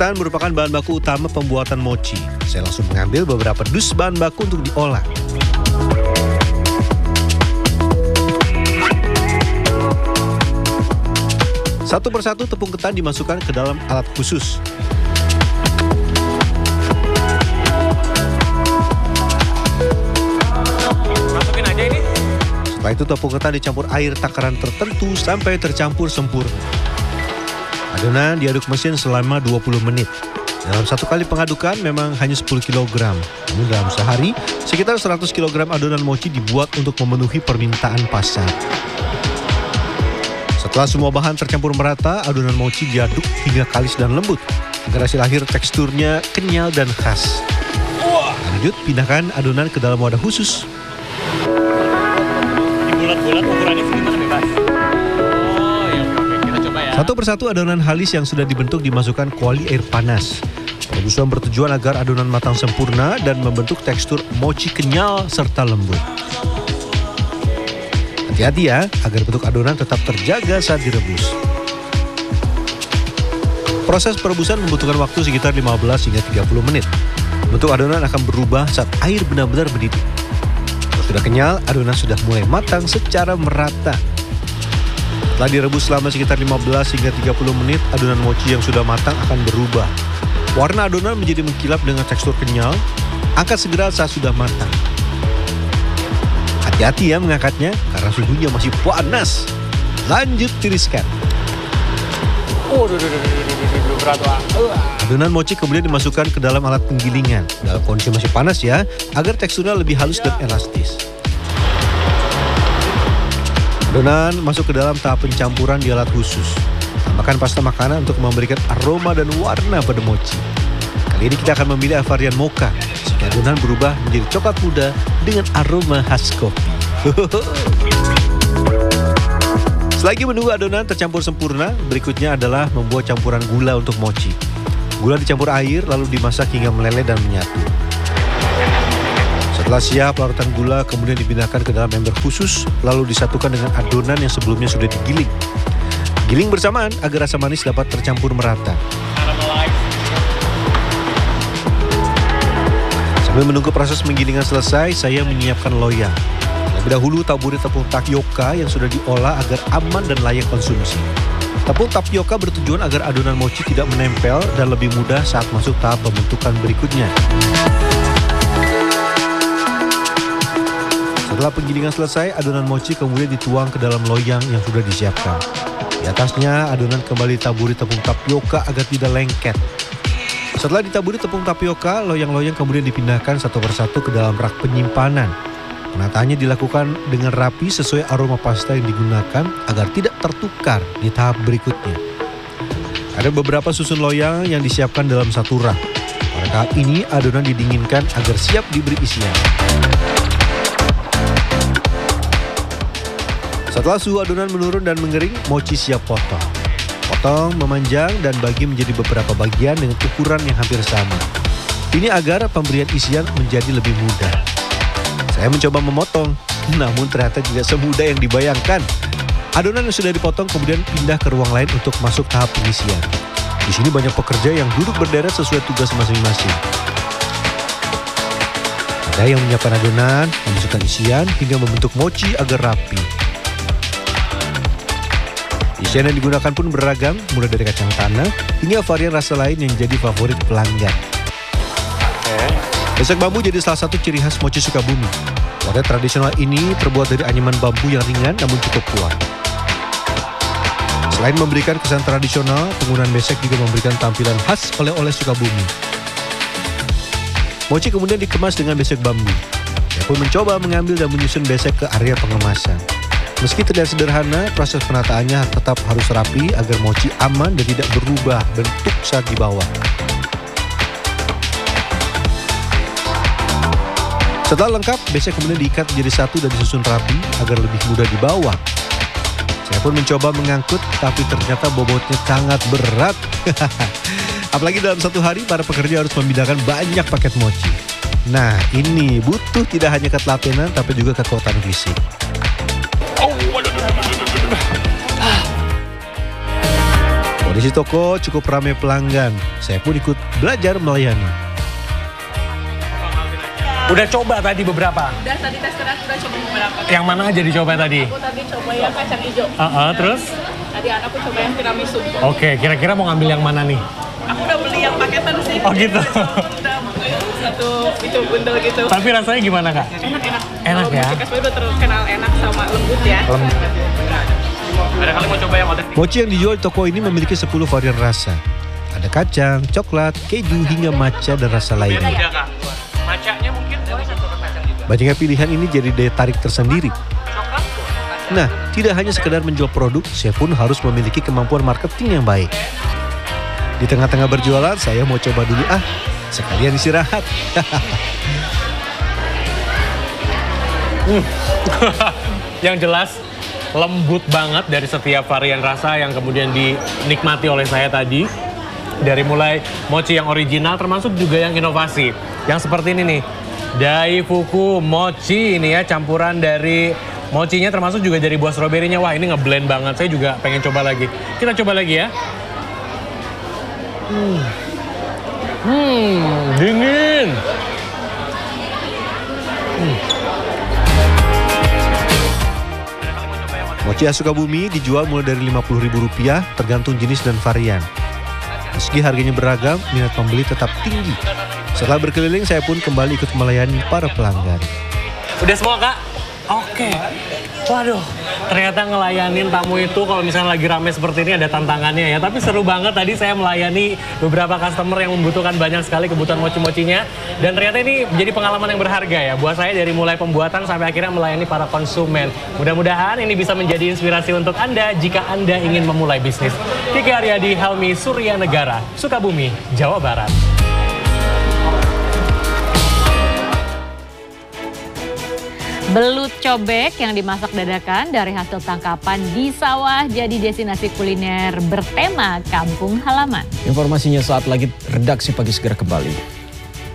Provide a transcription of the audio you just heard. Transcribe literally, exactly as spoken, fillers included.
Santan merupakan bahan baku utama pembuatan mochi. Saya langsung mengambil beberapa dus bahan baku untuk diolah. Satu persatu tepung ketan dimasukkan ke dalam alat khusus. Masukin aja ini. Setelah itu tepung ketan dicampur air takaran tertentu sampai tercampur sempurna. Adonan diaduk mesin selama dua puluh menit. Dalam satu kali pengadukan memang hanya sepuluh kilogram. Namun dalam sehari, sekitar seratus kilogram adonan mochi dibuat untuk memenuhi permintaan pasar. Setelah semua bahan tercampur merata, adonan mochi diaduk hingga kalis dan lembut agar hasil akhir teksturnya kenyal dan khas. Lanjut, pindahkan adonan ke dalam wadah khusus. Bulat-bulat ukurannya segitu bebas. Oh ya, oke, kita coba ya. Satu persatu adonan halus yang sudah dibentuk dimasukkan kuali air panas. Perebusan bertujuan agar adonan matang sempurna dan membentuk tekstur mochi kenyal serta lembut. Hati-hati ya, agar bentuk adonan tetap terjaga saat direbus. Proses perebusan membutuhkan waktu sekitar lima belas hingga tiga puluh menit. Bentuk adonan akan berubah saat air benar-benar mendidih. Kalau sudah kenyal, adonan sudah mulai matang secara merata. Setelah direbus selama sekitar lima belas hingga tiga puluh menit, adonan mochi yang sudah matang akan berubah. Warna adonan menjadi mengkilap dengan tekstur kenyal. Angkat segera saat sudah matang. Hati-hati ya mengangkatnya karena suhunya masih panas. Lanjut tiriskan. Oh, duh, duh, duh, duh, duh, duh, duh, berat banget. Adonan mochi kemudian dimasukkan ke dalam alat penggilingan dalam kondisi masih panas ya, agar teksturnya lebih halus dan elastis. Adonan masuk ke dalam tahap pencampuran di alat khusus. Tambahkan pasta makanan untuk memberikan aroma dan warna pada mochi. Kali ini kita akan memilih varian mocha, sehingga adonan berubah menjadi coklat muda dengan aroma khas kopi. Selagi menunggu adonan tercampur sempurna, berikutnya adalah membuat campuran gula untuk mochi. Gula dicampur air lalu dimasak hingga meleleh dan menyatu. Setelah siap, larutan gula kemudian dipindahkan ke dalam ember khusus lalu disatukan dengan adonan yang sebelumnya sudah digiling. Giling bersamaan agar rasa manis dapat tercampur merata. Sambil menunggu proses penggilingan selesai, saya menyiapkan loyang. Terlebih dahulu taburi tepung tapioka yang sudah diolah agar aman dan layak konsumsi. Tepung tapioka bertujuan agar adonan mochi tidak menempel dan lebih mudah saat masuk tahap pembentukan berikutnya. Setelah penggilingan selesai, adonan mochi kemudian dituang ke dalam loyang yang sudah disiapkan. Di atasnya, adonan kembali ditaburi tepung tapioka agar tidak lengket. Setelah ditaburi tepung tapioka, loyang-loyang kemudian dipindahkan satu persatu ke dalam rak penyimpanan. Penataannya dilakukan dengan rapi sesuai aroma pasta yang digunakan agar tidak tertukar di tahap berikutnya. Ada beberapa susun loyang yang disiapkan dalam satu rak. Pada tahap ini, adonan didinginkan agar siap diberi isian. Setelah suhu adonan menurun dan mengering, mochi siap potong. Potong, memanjang, dan bagi menjadi beberapa bagian dengan ukuran yang hampir sama. Ini agar pemberian isian menjadi lebih mudah. Saya mencoba memotong, namun ternyata tidak semudah yang dibayangkan. Adonan yang sudah dipotong kemudian pindah ke ruang lain untuk masuk tahap pengisian. Di sini banyak pekerja yang duduk berderet sesuai tugas masing-masing. Ada yang menyiapkan adonan, memasukkan isian, hingga membentuk mochi agar rapi. Isian yang digunakan pun beragam, mulai dari kacang tanah hingga varian rasa lain yang jadi favorit pelanggan. Besek bambu jadi salah satu ciri khas mochi Sukabumi. Wadah tradisional ini terbuat dari anyaman bambu yang ringan namun cukup kuat. Selain memberikan kesan tradisional, penggunaan besek juga memberikan tampilan khas oleh-oleh Sukabumi. Mochi kemudian dikemas dengan besek bambu. Saya pun mencoba mengambil dan menyusun besek ke area pengemasan. Meski terlihat sederhana, proses penataannya tetap harus rapi agar mochi aman dan tidak berubah bentuk saat dibawa. Setelah lengkap, besek kemudian diikat menjadi satu dan disusun rapi agar lebih mudah dibawa. Saya pun mencoba mengangkut, tapi ternyata bobotnya sangat berat. Apalagi dalam satu hari, para pekerja harus memindahkan banyak paket mochi. Nah, ini butuh tidak hanya ketelatenan, tapi juga kekuatan fisik. Kondisi toko cukup ramai pelanggan. Saya pun ikut belajar melayani. Udah coba tadi beberapa? Udah, tadi tes keras udah coba beberapa. Yang mana aja dicoba tadi? Aku tadi coba yang kacang hijau. Uh -uh, terus? Tadi anakku coba yang tiramisu. Oke, kira-kira mau ngambil yang mana nih? Aku udah beli yang paketan sih. Oh gitu? Udah satu itu bundel gitu. Tapi rasanya gimana Kak? Enak-enak. Enak ya? Mochi Kasper udah terkenal enak sama lembut ya. Lembut. Ada kali mau coba yang otentik. Mochi yang dijual di toko ini memiliki sepuluh varian rasa. Ada kacang, coklat, keju, hingga matcha dan rasa lainnya. Udah Kak. Macanya mungkin boleh coba kacang juga. Banyaknya pilihan ini jadi daya tarik tersendiri. Nah, tidak hanya sekedar menjual produk, saya pun harus memiliki kemampuan marketing yang baik. Di tengah-tengah berjualan, saya mau coba dulu ah, sekalian istirahat. hmm. Yang jelas lembut banget dari setiap varian rasa yang kemudian dinikmati oleh saya tadi. Dari mulai mochi yang original termasuk juga yang inovasi. Yang seperti ini nih, Daifuku Mochi ini ya, campuran dari mochinya termasuk juga dari buah stroberinya. Wah, ini ngeblend banget. Saya juga pengen coba lagi. Kita coba lagi ya. Hmm, hmm dingin. Hmm. Mochi khas Sukabumi dijual mulai dari lima puluh ribu rupiah tergantung jenis dan varian. Meski harganya beragam, minat pembeli tetap tinggi. Setelah berkeliling, saya pun kembali ikut melayani para pelanggan. Udah semua Kak? Oke. Waduh, ternyata ngelayanin tamu itu kalau misalnya lagi rame seperti ini ada tantangannya ya. Tapi seru banget tadi saya melayani beberapa customer yang membutuhkan banyak sekali kebutuhan mochi-mochinya. Dan ternyata ini menjadi pengalaman yang berharga ya. Buat saya dari mulai pembuatan sampai akhirnya melayani para konsumen. Mudah-mudahan ini bisa menjadi inspirasi untuk Anda jika Anda ingin memulai bisnis. Kiki Aryadi, Helmi Surya Negara, Sukabumi, Jawa Barat. Belut cobek yang dimasak dadakan dari hasil tangkapan di sawah jadi destinasi kuliner bertema kampung halaman. Informasinya saat lagi redaksi pagi segera kembali.